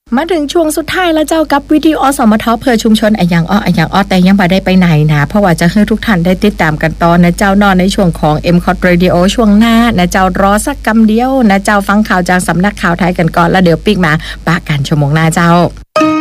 มาถึงช่วงสุดท้ายแล้วเจ้ากับวิดีโอสมทเพื่อชุมชนอย่างอ้อแต่ยังบ่ได้ไปไหนนะเพราะว่าจะให้ทุกท่านได้ติดตามกันต่อนะเจ้านอนในช่วงของ MCOT Radio ช่วงหน้านะเจ้ารอสักกำเดียวนะเจ้าฟังข่าวจากสำนักข่าวไทยกันก่อนแล้วเดี๋ยวปิ๊กมาปะกันชั่วโมงหน้าเจ้า